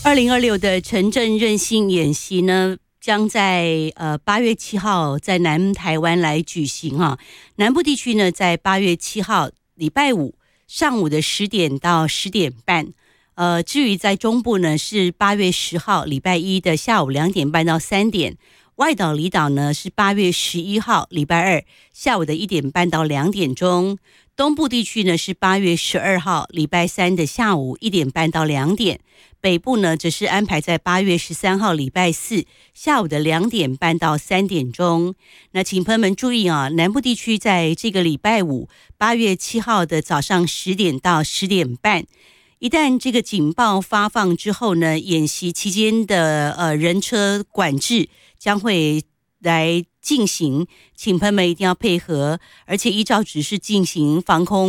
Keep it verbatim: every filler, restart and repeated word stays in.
二零二六的城镇韧性演习呢，将在呃八月七号在南台湾来举行啊。南部地区呢，在八月七号礼拜五上午的十点到十点半。呃，至于在中部呢，是八月十号礼拜一的下午两点半到三点。外岛离岛呢是八月十一号礼拜二下午的一点半到两点钟。东部地区呢是八月十二号礼拜三的下午一点半到两点。北部呢则是安排在八月十三号礼拜四下午的两点半到三点钟。那请朋友们注意啊，南部地区在这个礼拜五八月七号的早上十点到十点半。一旦这个警报发放之后呢，演习期间的呃人车管制将会来进行，请朋友们一定要配合，而且依照指示进行防空